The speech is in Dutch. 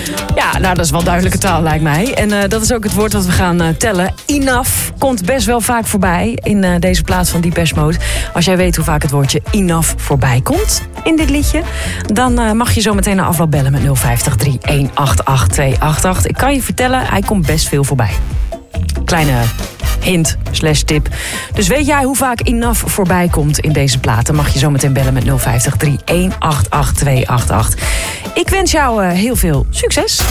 Ja, nou, dat is wel duidelijke taal, lijkt mij. En dat is ook het woord dat we gaan tellen. Enough komt best wel vaak voorbij in deze plaat van Depeche Mode. Als jij weet hoe vaak het woordje enough voorbij komt in dit liedje, dan mag je zo meteen naar afloop bellen met 050 318 288. Ik kan je vertellen, hij komt best veel voorbij. Kleine hint/tip. Dus weet jij hoe vaak enough voorbij komt in deze plaat? Dan mag je zo meteen bellen met 050 318 288. Ik wens jou heel veel succes.